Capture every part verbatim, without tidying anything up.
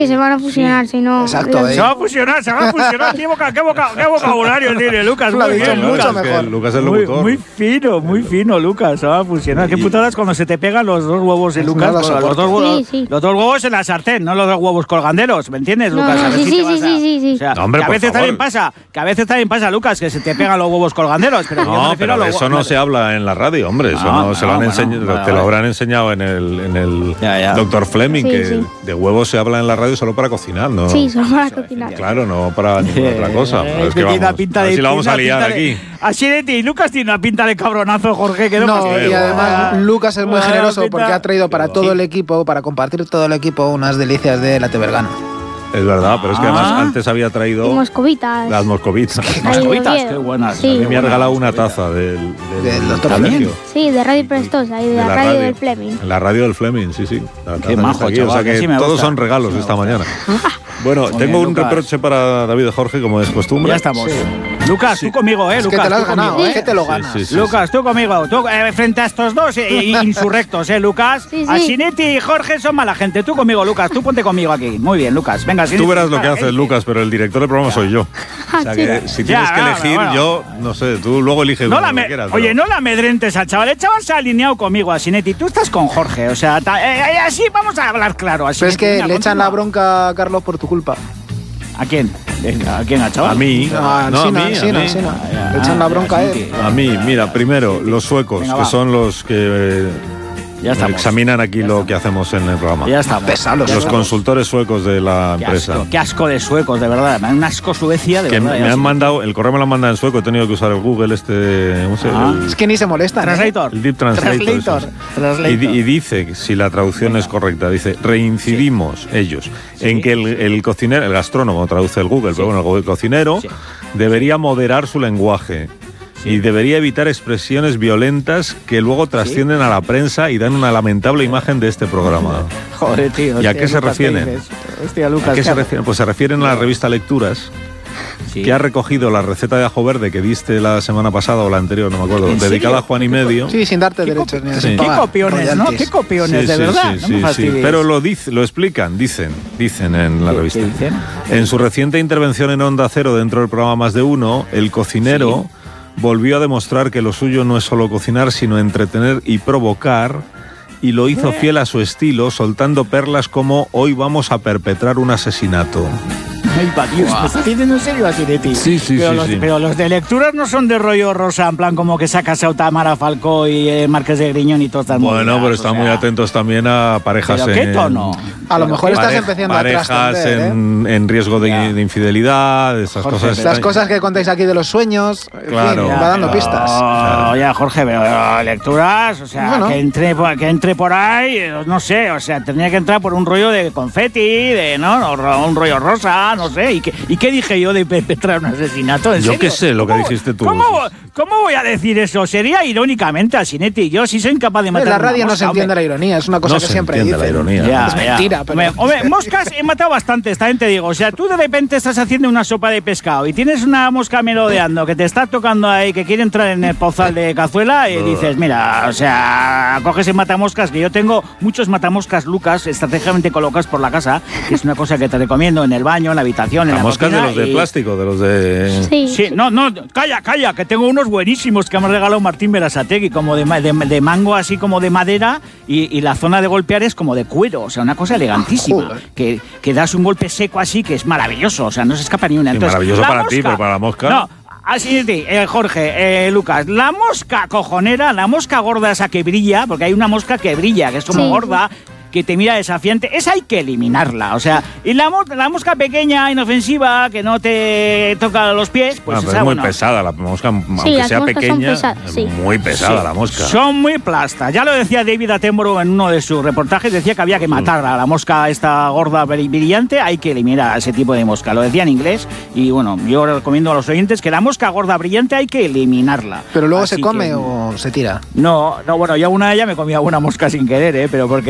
Que se van a fusionar, sí. si no... Exacto, eh. Se va a fusionar, se va a fusionar. ¿Qué, boca, qué, boca, qué vocabulario tiene Lucas? Lo ha dicho bien, mucho Lucas. mejor. Lucas es el Muy, locutor. muy fino, muy fino, Lucas. Se va a fusionar. Qué putadas cuando se te pegan los dos huevos de Lucas. No los, lo los, dos huevos, Sí, sí. los dos huevos en la sartén, no los dos huevos colganderos. ¿Me entiendes, No, Lucas? no, A ver sí, si sí, te vas sí, a- sí, sí, sí. O sea, No, hombre, que a por veces favor. también pasa, que a veces también pasa, Lucas, que se te pegan los huevos colganderos. Pero yo me No, refiero a pero de los eso no huevos- se habla en la radio, hombre. Eso No, no, se lo no, han bueno, enseñado, vale, te lo vale. habrán enseñado en el, en el Ya, ya. doctor Fleming, Sí, que sí. de huevos se habla en la radio solo para cocinar, ¿no? Sí, son para cocinar. Claro, no para ninguna otra cosa. Eh, Pero es que tiene una vamos, pinta a ver de- si la vamos tiene a una liar pinta de- aquí. Así de ti, Lucas tiene una pinta de cabronazo, Jorge, que no, No, más que- y además Lucas es muy Ah, generoso pinta- porque ha traído para Sí. todo el equipo, para compartir todo el equipo, unas delicias de la Tebergana. Es verdad, pero es que además Ah. antes había Y traído moscovitas. las moscovitas. Ahí Moscovitas, de qué Oviedo. buenas. Sí. A mí me ha buenas regalado una moscovitas. taza del, del, Del doctor colegio. Fleming. Sí, de Radio Prestosa y de, De la, la radio, radio. del Fleming. En la radio del Fleming, sí, sí. La Qué taza majo, está aquí, chaval, o sea que que sí me todos gusta. son regalos Sí me esta gusta. mañana. Bueno, Muy tengo bien, un Lucas. reproche para David y Jorge, como es costumbre. Ya estamos. Sí. Lucas, tú conmigo, ¿eh? Es que Lucas, te lo has tú ganado, conmigo, ¿eh? Que te lo ganas. Sí, sí, sí, Lucas, tú conmigo. Tú, eh, frente a estos dos eh, insurrectos, ¿eh, Lucas? Sí, sí. Asinetti y Jorge son mala gente. Tú conmigo, Lucas. Tú ponte conmigo aquí. Muy bien, Lucas. Venga, Asinetti. Tú verás lo que Ah, haces, eh, Lucas, pero el director del programa soy yo. O sea que si Ya, tienes que bueno, elegir, bueno. yo, no sé, tú luego eliges No lo la que me- quieras. Oye, pero- no la amedrentes al chaval. El chaval se ha alineado conmigo, Asinetti. Tú estás con Jorge. O sea, ta- eh, eh, así vamos a hablar claro. Pero es Asinetti. que Venga, le echan la continúa. bronca a Carlos por tu culpa. ¿A quién? ¿A quién, al chaval? A mí, No, no, a a Alsina, mí, a Alsina, mí. Alsina. Ah, Le echan la ya, bronca a sí, él. que- A mí, mira, primero, los suecos, Venga, que va. son los que eh, Ya estamos. examinan aquí lo que hacemos en el programa. Ya estamos. Pesados Ya Los estamos. consultores suecos de la Qué empresa. asco, qué asco de suecos, de verdad. Me da un asco Suecia, de Que verdad. me ya han sí. mandado, el correo me lo han mandado en sueco, he tenido que usar el Google, este, ¿cómo se llama? Ah. Es que ni se molestan. ¿eh? Translator. El Deep Translator. Translator. eso es. Translator. Y, di- y dice, si la traducción es correcta, dice, reincidimos ellos Sí. en que el, el cocinero, el gastrónomo traduce el Google, Sí. pero bueno, el cocinero Sí. debería moderar su lenguaje. Y debería evitar expresiones violentas que luego trascienden a la prensa y dan una lamentable imagen de este programa. Joder, tío. ¿Y a hostia, qué se Lucas, ¿qué refieren? dices? Hostia, Lucas. ¿A qué se haces? refieren? Pues se refieren a la revista Lecturas, Sí. que ha recogido la receta de ajo verde que diste la semana pasada o la anterior, no me acuerdo, ¿En dedicada serio? a Juan y medio. Sí, sin darte ¿Qué derechos copi- ni Sí. sin ¿Qué pagar copiones, no? royalties. ¿Qué copiones, Sí, de sí, verdad? sí, no sí, me sí. fastidies. Pero lo, dice, lo explican, dicen, dicen en la ¿Qué- revista. qué dicen? En su reciente intervención en Onda Cero dentro del programa Más de Uno, el cocinero volvió a demostrar que lo suyo no es solo cocinar, sino entretener y provocar, y lo hizo fiel a su estilo, soltando perlas como hoy vamos a perpetrar un asesinato. Ay, pa' Dios, ¿me estás diciendo en serio así de ti? Sí, sí, pero sí, los, sí. Pero los de lecturas no son de rollo rosa, en plan como que sacas a Tamara Falcó y eh, Marqués de Griñón y todas estas Bueno, movidas, pero o están sea, muy atentos también a parejas ¿Pero qué en... tono? A lo Pero mejor qué- estás Parej- empezando a parejas trascender, ¿eh? en, en riesgo de, Ya. de infidelidad, esas Jorge, cosas. pero- Las extrañas. cosas que contáis aquí de los sueños, en fin, Claro. va dando pero- pistas. Oh, ya, Jorge, pero lecturas, o sea, Bueno. que, entre, por- que entre por ahí, eh, no sé, o sea, tendría que entrar por un rollo de confeti, de, ¿no? O un rollo rosa, no sé. ¿Y qué, y qué dije yo de perpetrar un asesinato? ¿En Yo serio? qué sé lo que ¿Cómo- dijiste tú. ¿cómo, ¿Cómo voy a decir eso? Sería irónicamente, Asinetti. Yo sí soy incapaz de En matar la una radio no mosca, se entiende hombre. la ironía, es una cosa No que se siempre entiende dicen. la ironía. Ya, Es ya. mentira, pero- Hombre, hombre, moscas he matado bastantes, también te digo. O sea, tú de repente estás haciendo una sopa de pescado y tienes una mosca merodeando que te está tocando ahí, que quiere entrar en el pozal de cazuela y dices, mira, o sea, coges el matamoscas, que yo tengo muchos matamoscas, Lucas, estratégicamente colocados por la casa, que es una cosa que te recomiendo en el baño, en la habitación, en La la mosca de cocina, los de y- plástico, de los de... Sí. Sí, no, no, calla, calla, que tengo unos buenísimos que me ha regalado Martín Berasategui, como de, ma- de, de mango así como de madera y, y la zona de golpear es como de cuero, o sea, una cosa elegantísima. Joder. Que, que das un golpe seco así que es maravilloso, o sea, no se escapa ni una. Sí, Entonces, maravilloso la para ti, pero para la mosca. No, así es, eh, Jorge, eh, Lucas, la mosca cojonera, la mosca gorda esa que brilla, porque hay una mosca que brilla, que es como Sí, gorda, que te mira desafiante, esa hay que eliminarla. O sea, y la, mo- la mosca pequeña, inofensiva, que no te toca los pies, pues Ah, pero esa, es muy bueno, pesada la mosca, aunque las sea moscas son pequeña, pesadas, es sí. muy pesada Sí. la mosca. Son muy plastas. Ya lo decía David Attenborough en uno de sus reportajes, decía que había que matar a la mosca esta gorda bri- brillante, hay que eliminar a ese tipo de mosca. Lo decía en inglés y bueno, yo recomiendo a los oyentes que la mosca gorda brillante hay que eliminarla. Pero luego Así se come que- o se tira. No, no, bueno, yo una de ellas me comía una mosca sin querer, ¿eh? Pero porque sin querer.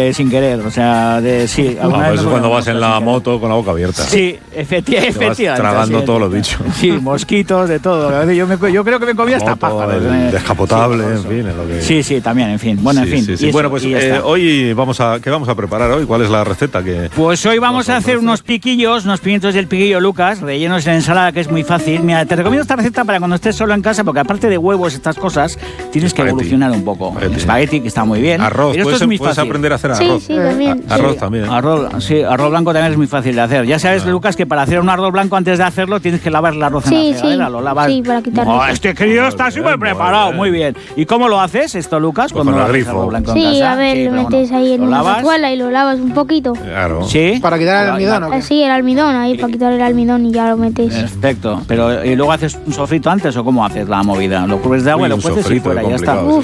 joder, o sea, de, sí. No, alguna pero vez eso no cuando podemos vas en estar la sin moto con la boca abierta. Sí, efecti- Te vas efectivamente. tragando así todo es. lo dicho. Sí, mosquitos, de todo. A veces Yo, me, yo creo que me comía hasta Moto, pájaros. el eh. descapotable, Sí, en eso. fin, es lo que... Sí, sí, también, en fin. Bueno, Sí, en fin. sí, sí. y eso, Bueno, pues y ya eh, está. hoy vamos a... ¿Qué vamos a preparar hoy? ¿Cuál es la receta que...? Pues hoy vamos a hacer unos piquillos, unos pimientos del piquillo Lucas, rellenos en ensalada, que es muy fácil. Mira, te recomiendo esta receta para cuando estés solo en casa, porque aparte de huevos, estas cosas, tienes que Espagueti. evolucionar un poco. Espagueti. Espagueti, que está muy bien. Arroz, Pero esto puedes, es muy puedes fácil. aprender a hacer Sí, arroz. sí, también. A- arroz Sí, también. Arroz, sí, arroz blanco también es muy fácil de hacer. Ya sabes, Lucas, que para hacer un arroz blanco, antes de hacerlo, tienes que lavar el arroz Sí, en la fregadera. sí. Lo lavas. Sí, para quitarle. Oh, este crío está Muy súper bien, preparado, muy muy bien. bien. ¿Y cómo lo haces esto, Lucas? Pues cuando con el haces grifo. arroz blanco en Sí, casa? a ver, Sí, lo pero metes bueno, ahí en ¿lo una lavas? cazuela y lo lavas un poquito. Claro. Sí. Para quitar el La- almidón, la- ¿o qué? Sí, el almidón ahí, para quitar el almidón y ya lo metes. Perfecto. Pero ¿y luego haces un sofrito antes o cómo haces la movida? ¿Lo cubres de agua Uy, y lo un cueces y sofrito, fuera? Ya está. complicado. Uf.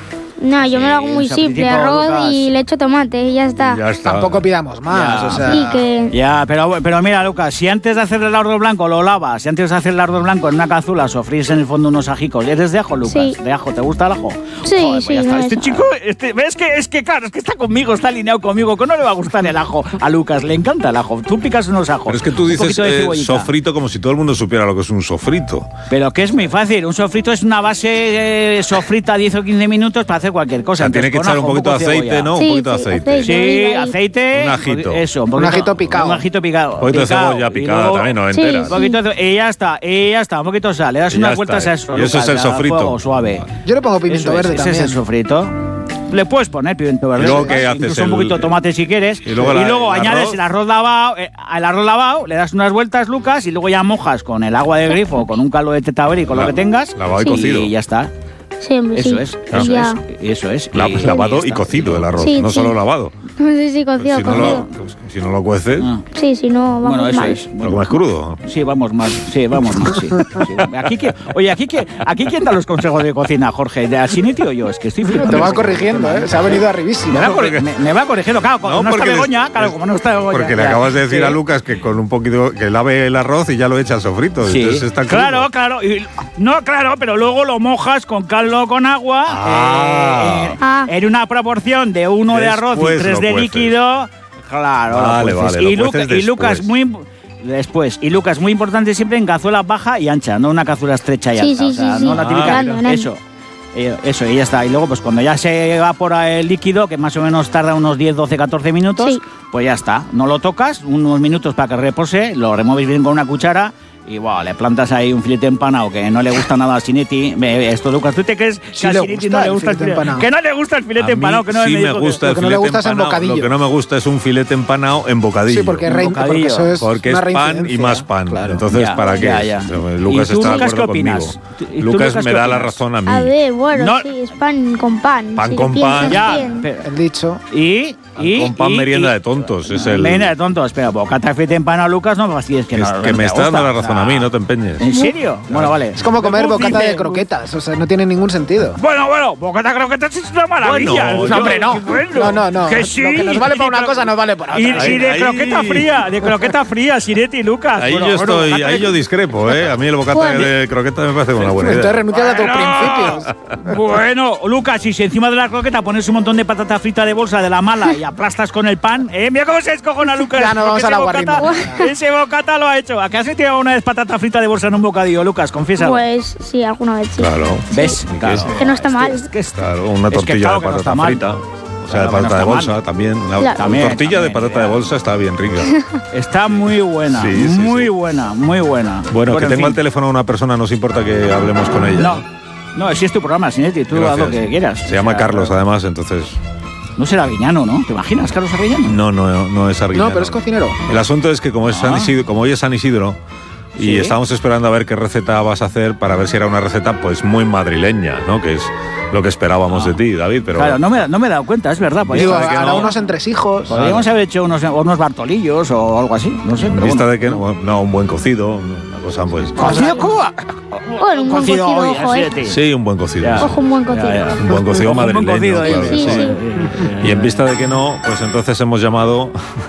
No, yo me lo hago Sí, muy un simple, sofritito, arroz Lucas. y le echo tomate y ya está. Ya está. Tampoco pidamos más, Ya. o sea... Sí, que... Ya, pero, pero mira, Lucas, si antes de hacer el arroz blanco lo lavas, si antes de hacer el arroz blanco en una cazuela sofrís en el fondo unos ajicos, ¿eres de ajo, Lucas? Sí. ¿De ajo? ¿Te gusta el ajo? Sí, pues sí, ya está. no Este es- chico, este, ves que es que claro, es que está conmigo, está alineado conmigo, que no le va a gustar el ajo a Lucas, le encanta el ajo. Tú picas unos ajos. Pero es que tú un dices poquito de eh, cebollita. sofrito como si todo el mundo supiera lo que es un sofrito. Pero que es muy fácil, un sofrito es una base eh, sofrita diez o quince minutos para hacer cualquier O cosa. sea, tiene Entonces, que con echar ajo, un poquito de poco aceite, cebolla. ¿no? Sí, un poquito de sí, aceite. aceite. Sí, Ahí, ahí. aceite. Un ajito. Eso, Un ajito picado. Un ajito picado. Un poquito de picado, cebolla y picada luego- también, no Sí, entera. Un poquito de- y ya está, y ya está, un poquito de sal. Le das Y unas ya vueltas está. a eso. Y eso es Lucas, el a sofrito. fuego suave. Yo le pongo pimiento Eso es, verde ese también. es el sofrito. Le puedes poner pimiento verde. ¿Y luego sí, qué haces? Incluso un El- poquito de tomate si quieres. y luego la- el añades arroz. el arroz lavado, eh, el arroz lavado, le das unas vueltas, Lucas, y luego ya mojas con el agua de grifo o con un caldo de tetaberi, con La- lo que tengas. lavado y Sí. cocido. Y ya está. Siempre, Eso sí. es, Y eso ya. es, eso es. La- Y- lavado ya y está. cocido el arroz, Sí, no sí. solo lavado. No sé si cocido, si, no lo, cocido. si no lo cueces, Ah. Sí, si no, vamos Bueno, eso mal. es. lo comes crudo. Sí, vamos mal. Sí, vamos mal, sí. sí. Aquí, que- oye, aquí, que- aquí quién da los consejos de cocina, Jorge, ¿de Asiniti o yo? Es que estoy flipando. Te va corrigiendo, ¿eh? Se ha venido arribísimo. Me va, corri- me- me va corrigiendo, claro, como No, no, está porque Begoña, des- claro, como no está Begoña. Porque le ya. acabas de decir Sí. a Lucas que con un poquito que lave el arroz y ya lo echa al sofrito. Sí, Entonces está crudo. claro, claro. Y- no, claro, pero luego lo mojas con caldo con agua Ah. eh, eh, Ah. en una proporción de uno de arroz y Después tres lo de cueces. líquido. Claro, lo Vale, cueces. vale, lo y, Luca- cueces y Lucas, después. muy imp- después. Y Lucas, muy importante siempre en cazuela baja y ancha, no una cazuela estrecha y Sí, alta. sí, o sea, sí, no sí. la típica. Grande, grande. Eso. Eh, Eso, y ya está. Y luego, pues cuando ya se evapora el líquido, que más o menos tarda unos diez, doce, catorce minutos, Sí. pues ya está. No lo tocas, unos minutos para que repose, lo remueves bien con una cuchara y wow, le plantas ahí un filete empanado que no le gusta nada a Sinetti. Ve, Esto, Lucas, ¿tú te crees Sí que a le Sinetti gusta no le el gusta el filete filete empanado. Que no le gusta el filete A mí empanado, que no sí me dijo que- gusta Lo el que no le filete gusta es en empanado. bocadillo. Lo que no me gusta es un filete empanado en bocadillo. Sí, porque, es Un rein- bocadillo. porque eso es Porque una es pan y reincidencia. más pan. Claro. Entonces, Ya, ¿para qué? ya, ya. Lucas ¿Y tú, está de Lucas, acuerdo qué opinas? conmigo. ¿Tú- y tú, Lucas Lucas, me qué da la opinas? razón a mí. A ver, bueno, No- sí, es pan con pan. Pan si con lo piensas pan. Ya, bien. pero- El dicho. y, y, Con pan y- merienda y- de tontos. Es el, Merienda de tontos, pero bocata de filete empanado, Lucas, no me fastidies que es no. que no me te está dando gusta, la o razón sea, a mí, no te empeñes. ¿En serio? Bueno, vale. Es como comer Uf, bocata de dice- croquetas, o sea, no tiene ningún sentido. Bueno, bueno, bocata de croquetas es una maravilla. Bueno, Yo- hombre, no. bueno, No, no, no. Que sí. Lo que nos vale para Y de una cro- cosa nos vale para Y, otra. y de Ahí- croqueta ahí- fría, de croqueta fría, Sinetti y Lucas. Ahí Bueno, yo bueno, estoy, bocata ahí de- yo discrepo, ¿eh? A mí el bocata Bueno. de croqueta me parece una buena Entonces idea. renuncias a tus Bueno. principios. Bueno, Lucas, y si encima de la croqueta pones un montón de patata frita de bolsa de la mala y aplastas con el pan, ¿eh? Mira cómo se descojona Lucas. Ya no vamos porque a la ese bocata- guarrina. Ese bocata lo ha hecho. ¿A qué has tirado una vez patata frita de bolsa en un bocadillo, Lucas? Confiesa. Pues sí, alguna vez sí. Claro. ¿Ves? ¿Y qué Claro. es? Que no está mal. Es que es- Claro, una Es que tortilla claro de que no está patata mal. frita. O sea, Claro de que no patata de está bolsa mal. también. La Claro. También, tortilla de también, patata ya. de bolsa está bien rica. Está muy buena, Sí, sí, muy sí. buena, muy buena. Bueno, que en tengo fin. al teléfono a una persona, no os importa que hablemos con ella. No, no, si es tu programa, Sinetti, tú haz Gracias. lo que quieras. Se llama O sea, Carlos, además, entonces. No será Arguiñano, ¿no? ¿Te imaginas, Carlos Arguiñano? No, no, no es Arguiñano. No, pero es cocinero. El asunto es que como, es San Ah. Isidro, como hoy es San Isidro y Sí. estábamos esperando a ver qué receta vas a hacer para ver si era una receta pues muy madrileña, ¿no? Que es lo que esperábamos de ti, David, pero Ah. Claro, no me, no me he dado cuenta, es verdad. Digo, Podríamos, de que hará no. unos entresijos. podríamos haber hecho unos, unos Bartolillos o algo así, no sé. en pero vista bueno. de que no, no, un buen cocido, una cosa pues. ¿Cocido cómo? Bueno, un buen cocido, hoy, ojo, así eh. de ti. Sí, un buen cocido. Ya. sí. Ojo, un buen cocido. Ya, ya. Un buen cocido Un buen madrileño, cocido, claro, sí, sí. sí. Y en vista de que no, pues entonces hemos llamado,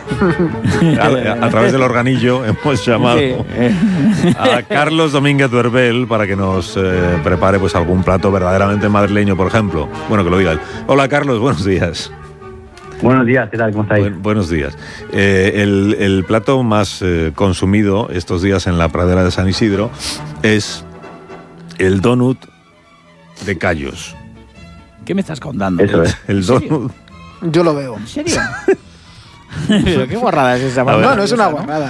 a, a través del organillo, hemos llamado Sí, eh. a Carlos Domínguez Duerbel para que nos eh, prepare pues algún plato verdaderamente madrileño, por ejemplo. Bueno, que lo diga él. Hola, Carlos, buenos días. Buenos días, ¿qué tal? ¿Cómo estáis? Buen- buenos días. Eh, el, el plato más eh, consumido estos días en la pradera de San Isidro es el donut de callos. ¿Qué me estás contando? Eso es. El ¿En serio? donut. Yo lo veo. ¿En serio? Pero qué guarrada es esa. A ver. No, no es una ¿no? guarrada.